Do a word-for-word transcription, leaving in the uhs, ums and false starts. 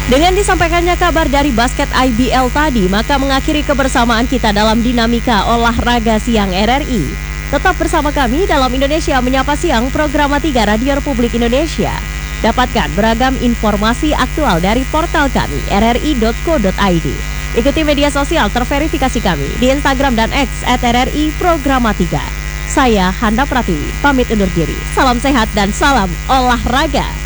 Dengan disampaikannya kabar dari basket I B L tadi, maka mengakhiri kebersamaan kita dalam dinamika olahraga siang R R I. Tetap bersama kami dalam Indonesia Menyapa Siang, program tiga Radio Republik Indonesia. Dapatkan beragam informasi aktual dari portal kami r r i dot co dot i d. Ikuti media sosial terverifikasi kami di Instagram dan X at r r i programa tiga. Saya Handa Pratiwi, pamit undur diri. Salam sehat dan salam olahraga.